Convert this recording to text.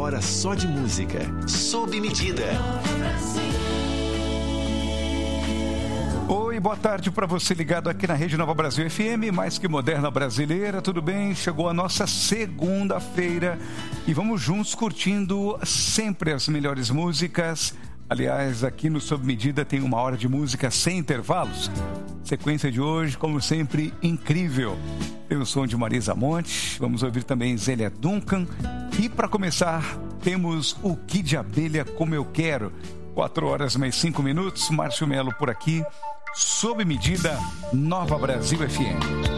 hora só de música. Sob medida. Oi, boa tarde para você ligado aqui na Rede Nova Brasil FM, mais que moderna brasileira, tudo bem? Chegou a nossa segunda-feira e vamos juntos curtindo sempre as melhores músicas. Aliás, aqui no Sob Medida tem uma hora de música sem intervalos. Sequência de hoje, como sempre, incrível. Tem o som de Marisa Monte, vamos ouvir também Zélia Duncan. E para começar, temos o Kid Abelha Como Eu Quero. 4 horas mais 5 minutos, Márcio Melo por aqui. Sob Medida, Nova Brasil FM.